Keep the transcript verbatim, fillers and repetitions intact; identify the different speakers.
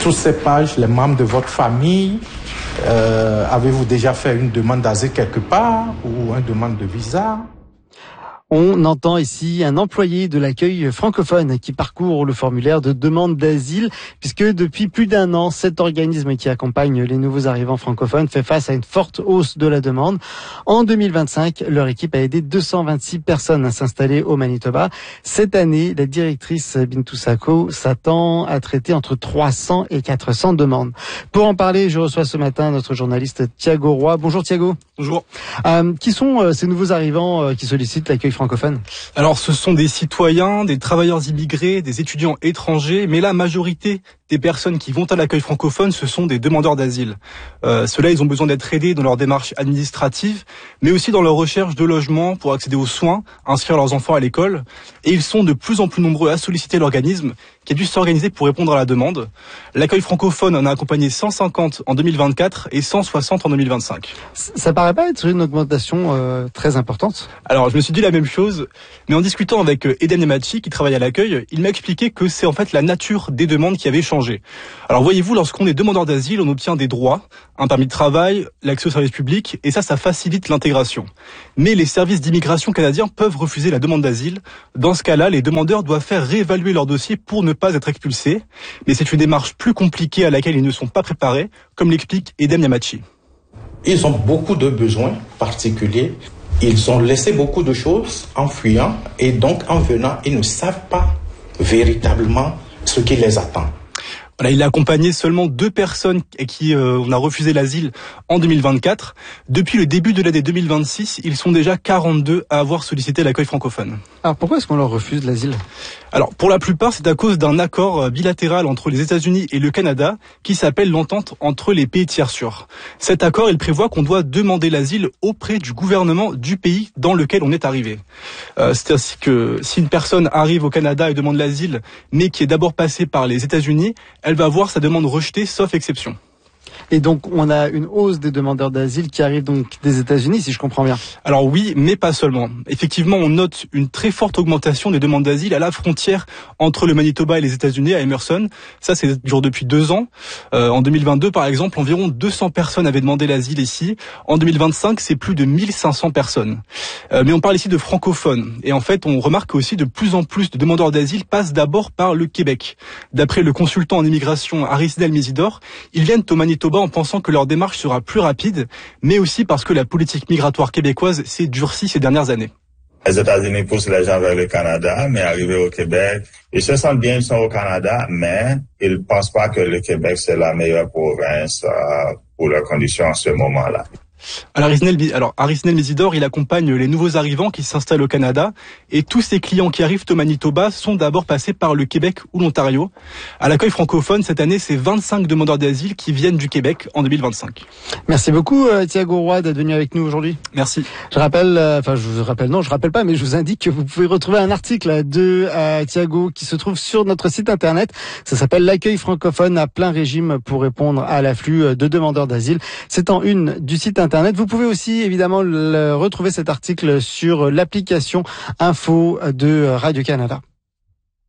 Speaker 1: Sur ces pages, les membres de votre famille, euh, avez-vous déjà fait une demande d'asile quelque part ou une demande de visa?
Speaker 2: On entend ici un employé de l'accueil francophone qui parcourt le formulaire de demande d'asile, puisque depuis plus d'un an, cet organisme qui accompagne les nouveaux arrivants francophones fait face à une forte hausse de la demande. En deux mille vingt-cinq, leur équipe a aidé deux cent vingt-six personnes à s'installer au Manitoba. Cette année, la directrice Bintou Sako s'attend à traiter entre trois cents et quatre cents demandes. Pour en parler, je reçois ce matin notre journaliste Thiago Roy. Bonjour Thiago.
Speaker 3: Bonjour.
Speaker 2: Euh, qui sont euh, ces nouveaux arrivants euh, qui sollicitent l'accueil francophone?
Speaker 3: Alors, ce sont des citoyens, des travailleurs immigrés, des étudiants étrangers, mais la majorité des personnes qui vont à l'accueil francophone, ce sont des demandeurs d'asile. Euh, Ceux-là, ils ont besoin d'être aidés dans leur démarche administrative, mais aussi dans leur recherche de logement pour accéder aux soins, inscrire leurs enfants à l'école. Et ils sont de plus en plus nombreux à solliciter l'organisme qui a dû s'organiser pour répondre à la demande. L'accueil francophone en a accompagné cent cinquante en deux mille vingt-quatre et cent soixante en deux mille vingt-cinq.
Speaker 2: Ça paraît pas être une augmentation euh, très importante?
Speaker 3: Alors, je me suis dit la même chose, mais en discutant avec Eden Yamachi, qui travaille à l'accueil, il m'a expliqué que c'est en fait la nature des demandes qui avait changé. Alors, voyez-vous, lorsqu'on est demandeur d'asile, on obtient des droits, un permis de travail, l'accès aux services publics, et ça, ça facilite l'intégration. Mais les services d'immigration canadiens peuvent refuser la demande d'asile. Dans ce cas-là, les demandeurs doivent faire réévaluer leur dossier pour ne pas être expulsés. Mais c'est une démarche plus compliquée à laquelle ils ne sont pas préparés, comme l'explique Eden Yamachi.
Speaker 1: Ils ont beaucoup de besoins particuliers. Ils ont laissé beaucoup de choses en fuyant et donc en venant, ils ne savent pas véritablement ce qui les attend.
Speaker 3: Voilà, il a accompagné seulement deux personnes à qui euh, on a refusé l'asile en deux mille vingt-quatre. Depuis le début de l'année deux mille vingt-six, ils sont déjà quarante-deux à avoir sollicité l'accueil francophone.
Speaker 2: Alors pourquoi est-ce qu'on leur refuse l'asile?
Speaker 3: Alors pour la plupart, c'est à cause d'un accord bilatéral entre les États-Unis et le Canada qui s'appelle l'entente entre les pays tiers sûrs. Cet accord, il prévoit qu'on doit demander l'asile auprès du gouvernement du pays dans lequel on est arrivé. Euh, c'est-à-dire que si une personne arrive au Canada et demande l'asile, mais qui est d'abord passée par les États-Unis, elle va voir sa demande rejetée, sauf exception.
Speaker 2: Et donc, on a une hausse des demandeurs d'asile qui arrivent donc des États-Unis, si je comprends bien.
Speaker 3: Alors oui, mais pas seulement. Effectivement, on note une très forte augmentation des demandes d'asile à la frontière entre le Manitoba et les États-Unis, à Emerson. Ça, c'est dure depuis deux ans. Euh, en deux mille vingt-deux, par exemple, environ deux cents personnes avaient demandé l'asile ici. En deux mille vingt-cinq, c'est plus de mille cinq cents personnes. Euh, mais on parle ici de francophones. Et en fait, on remarque aussi de plus en plus de demandeurs d'asile passent d'abord par le Québec. D'après le consultant en immigration Arisnel Mesidor, ils viennent au Manitoba en pensant que leur démarche sera plus rapide, mais aussi parce que la politique migratoire québécoise s'est durcie ces dernières années.
Speaker 4: Les États-Unis poussent les gens vers le Canada, mais arrivés au Québec, ils se sentent bien, ils sont au Canada, mais ils ne pensent pas que le Québec, c'est la meilleure province euh, pour leurs conditions en ce moment-là.
Speaker 3: Alors Arisnel Mesidor, il accompagne les nouveaux arrivants qui s'installent au Canada et tous ces clients qui arrivent au Manitoba sont d'abord passés par le Québec ou l'Ontario. À l'accueil francophone, cette année, c'est vingt-cinq demandeurs d'asile qui viennent du Québec en deux mille vingt-cinq.
Speaker 2: Merci beaucoup euh, Thiago Roy d'être venu avec nous aujourd'hui.
Speaker 3: Merci.
Speaker 2: Je rappelle, euh, enfin je vous rappelle, non je rappelle pas, mais je vous indique que vous pouvez retrouver un article de euh, Thiago qui se trouve sur notre site internet. Ça s'appelle l'accueil francophone à plein régime pour répondre à l'afflux de demandeurs d'asile. C'est en une du site internet. Vous pouvez aussi évidemment le, retrouver cet article sur l'application Info de Radio-Canada.